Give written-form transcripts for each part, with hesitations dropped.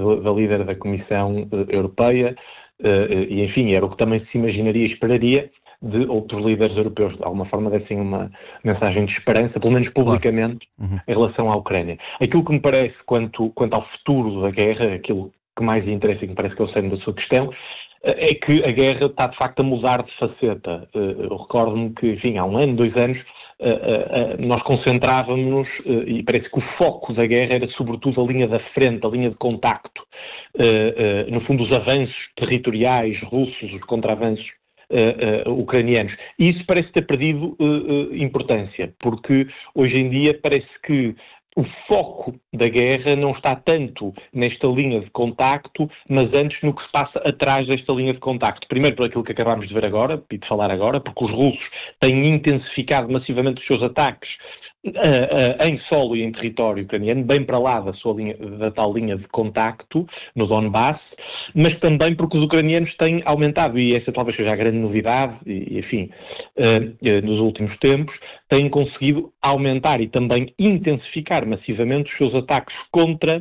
da líder da Comissão Europeia, e enfim, era o que também se imaginaria e esperaria de outros líderes europeus. De alguma forma deve ser uma mensagem de esperança, pelo menos publicamente, claro. Em relação à Ucrânia. Aquilo que me parece quanto ao futuro da guerra, aquilo que mais lhe interessa e que me parece que é o centro da sua questão, é que a guerra está de facto a mudar de faceta. Eu recordo-me que, enfim, há 1 ano, 2 anos, nós concentrávamos, e parece que o foco da guerra era sobretudo a linha da frente, a linha de contacto, no fundo os avanços territoriais russos, os contraavanços ucranianos. E isso parece ter perdido importância, porque hoje em dia parece que o foco da guerra não está tanto nesta linha de contacto, mas antes no que se passa atrás desta linha de contacto. Primeiro por aquilo que acabámos de ver agora, e de falar agora, porque os russos têm intensificado massivamente os seus ataques em solo e em território ucraniano, bem para lá da tal linha de contacto, no Donbass, mas também porque os ucranianos têm aumentado, e essa talvez seja a grande novidade, e enfim, nos últimos tempos, têm conseguido aumentar e também intensificar massivamente os seus ataques contra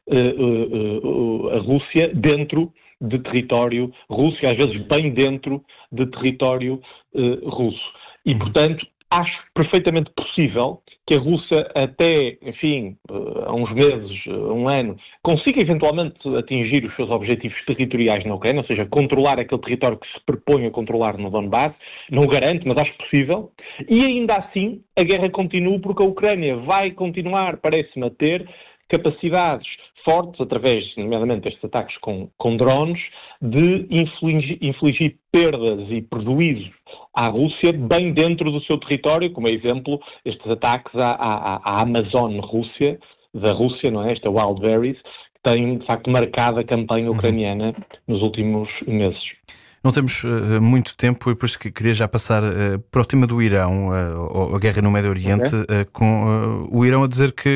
a Rússia dentro de território russo, e às vezes bem dentro de território russo. E, portanto, acho perfeitamente possível que a Rússia até, enfim, há uns meses, 1 ano, consiga eventualmente atingir os seus objetivos territoriais na Ucrânia, ou seja, controlar aquele território que se propõe a controlar no Donbass. Não o garanto, mas acho possível. E ainda assim, a guerra continua porque a Ucrânia vai continuar, parece-me, a ter capacidades fortes, através, nomeadamente, destes ataques com drones, de infligir perdas e prejuízos à Rússia bem dentro do seu território, como exemplo, estes ataques à Amazon da Rússia, não é? Esta Wildberries, que tem, de facto, marcado a campanha ucraniana nos últimos meses. Não temos muito tempo, e por isso que queria já passar para o tema do Irão, a guerra no Médio Oriente, com o Irão a dizer que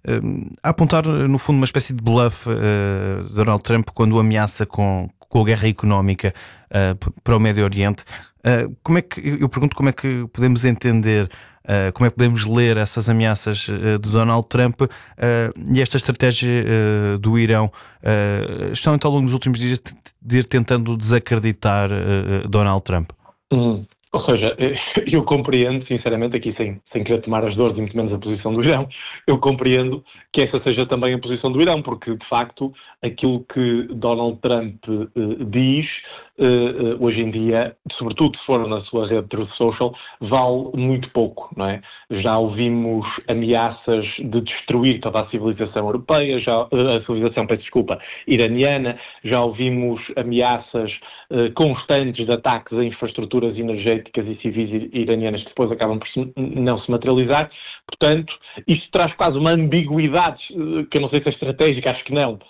a apontar, no fundo, uma espécie de bluff de Donald Trump quando ameaça com a guerra económica para o Médio Oriente. Eu pergunto como é que podemos entender, como é que podemos ler essas ameaças de Donald Trump e esta estratégia do Irão, especialmente ao longo dos últimos dias, de ir tentando desacreditar Donald Trump? Ou seja, eu compreendo, sinceramente, aqui sem querer tomar as dores e muito menos a posição do Irão, eu compreendo que essa seja também a posição do Irão, porque, de facto, aquilo que Donald Trump diz, hoje em dia, sobretudo se for na sua rede Truth Social, vale muito pouco, não é? Já ouvimos ameaças de destruir toda a civilização europeia, a civilização, iraniana, já ouvimos ameaças constantes de ataques a infraestruturas energéticas e civis iranianas que depois acabam por não se materializar. Portanto, isto traz quase uma ambiguidade, que eu não sei se é estratégica, acho que não,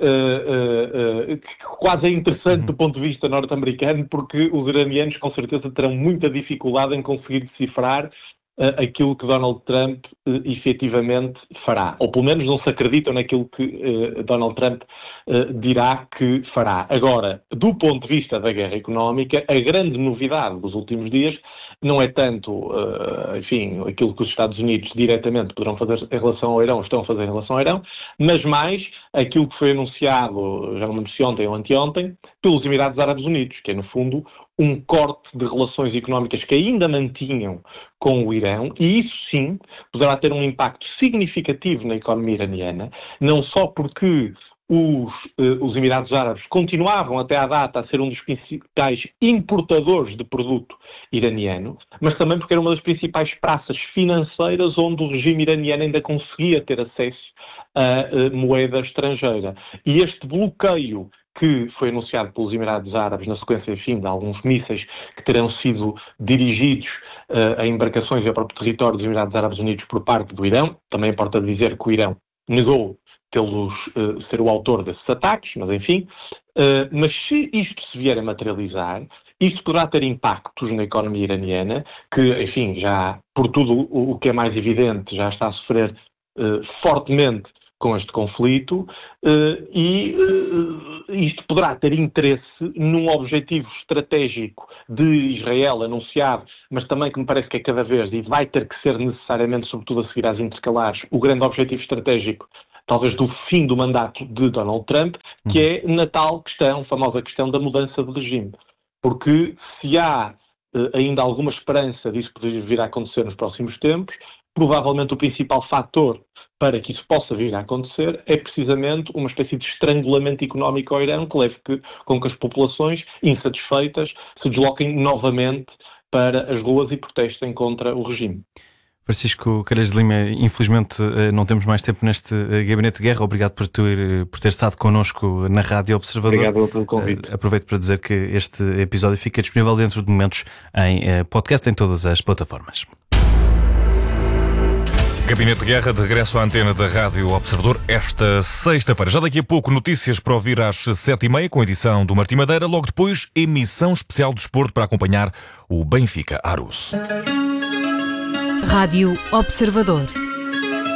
que quase é interessante do ponto de vista norte-americano, porque os iranianos com certeza terão muita dificuldade em conseguir decifrar aquilo que Donald Trump efetivamente fará, ou pelo menos não se acreditam naquilo que Donald Trump dirá que fará. Agora, do ponto de vista da guerra económica, a grande novidade dos últimos dias não é tanto, aquilo que os Estados Unidos diretamente poderão fazer em relação ao Irão, estão a fazer em relação ao Irão, mas mais aquilo que foi anunciado, já não me lembro se ontem ou anteontem, pelos Emirados Árabes Unidos, que é, no fundo, um corte de relações económicas que ainda mantinham com o Irão, e isso sim poderá ter um impacto significativo na economia iraniana, não só porque os Emirados Árabes continuavam até à data a ser um dos principais importadores de produto iraniano, mas também porque era uma das principais praças financeiras onde o regime iraniano ainda conseguia ter acesso a moeda estrangeira. E este bloqueio que foi anunciado pelos Emirados Árabes na sequência, de alguns mísseis que terão sido dirigidos a embarcações e ao próprio território dos Emirados Árabes Unidos por parte do Irão. Também importa dizer que o Irão negou ser o autor desses ataques, mas mas se isto se vier a materializar, isto poderá ter impactos na economia iraniana, que, já por tudo o que é mais evidente, já está a sofrer fortemente com este conflito, e isto poderá ter interesse num objetivo estratégico de Israel anunciado, mas também que me parece que é cada vez, e vai ter que ser necessariamente, sobretudo a seguir às intercalares, o grande objetivo estratégico talvez do fim do mandato de Donald Trump, que é na tal questão, famosa questão da mudança de regime. Porque se há ainda alguma esperança disso poder vir a acontecer nos próximos tempos, provavelmente o principal fator para que isso possa vir a acontecer é precisamente uma espécie de estrangulamento económico ao Irão que leve com que as populações insatisfeitas se desloquem novamente para as ruas e protestem contra o regime. Francisco Calheiros de Lima, infelizmente não temos mais tempo neste Gabinete de Guerra. Obrigado por ter estado connosco na Rádio Observador. Obrigado pelo convite. Aproveito para dizer que este episódio fica disponível dentro de momentos em podcast em todas as plataformas. Gabinete de Guerra, de regresso à antena da Rádio Observador, esta sexta-feira. Já daqui a pouco, notícias para ouvir às 7h30, com a edição do Martim Madeira. Logo depois, emissão especial do desporto para acompanhar o Benfica Aarhus. Rádio Observador.